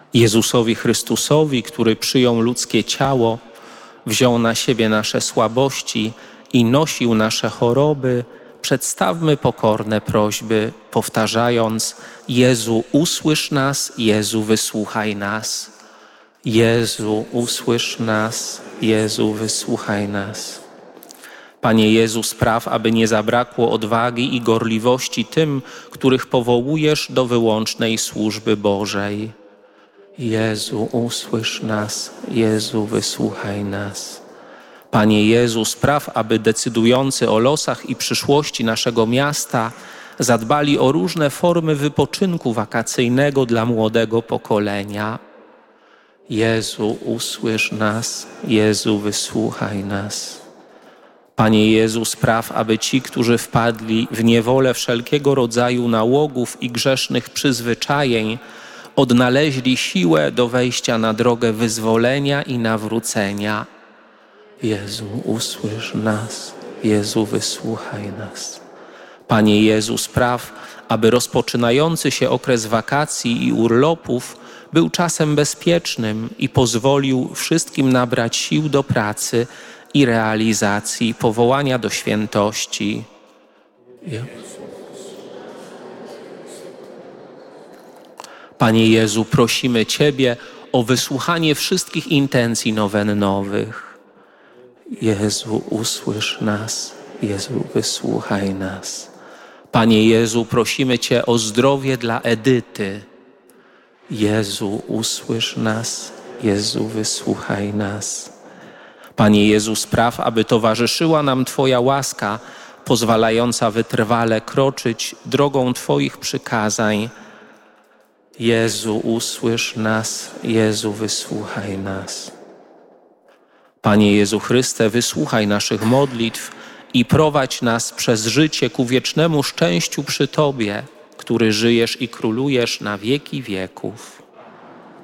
Jezusowi Chrystusowi, który przyjął ludzkie ciało, wziął na siebie nasze słabości i nosił nasze choroby, przedstawmy pokorne prośby, powtarzając: Jezu, usłysz nas, Jezu, wysłuchaj nas. Jezu, usłysz nas, Jezu, wysłuchaj nas. Panie Jezu, spraw, aby nie zabrakło odwagi i gorliwości tym, których powołujesz do wyłącznej służby Bożej. Jezu, usłysz nas, Jezu, wysłuchaj nas. Panie Jezu, spraw, aby decydujący o losach i przyszłości naszego miasta zadbali o różne formy wypoczynku wakacyjnego dla młodego pokolenia. Jezu, usłysz nas, Jezu, wysłuchaj nas. Panie Jezu, spraw, aby ci, którzy wpadli w niewolę wszelkiego rodzaju nałogów i grzesznych przyzwyczajeń, odnaleźli siłę do wejścia na drogę wyzwolenia i nawrócenia. Jezu, usłysz nas, Jezu, wysłuchaj nas. Panie Jezu, spraw, aby rozpoczynający się okres wakacji i urlopów był czasem bezpiecznym i pozwolił wszystkim nabrać sił do pracy i realizacji powołania do świętości. Panie Jezu, prosimy Ciebie o wysłuchanie wszystkich intencji nowennowych. Jezu, usłysz nas, Jezu, wysłuchaj nas. Panie Jezu, prosimy Cię o zdrowie dla Edyty. Jezu, usłysz nas, Jezu, wysłuchaj nas. Panie Jezu, spraw, aby towarzyszyła nam Twoja łaska, pozwalająca wytrwale kroczyć drogą Twoich przykazań. Jezu, usłysz nas, Jezu, wysłuchaj nas. Panie Jezu Chryste, wysłuchaj naszych modlitw i prowadź nas przez życie ku wiecznemu szczęściu przy Tobie, który żyjesz i królujesz na wieki wieków.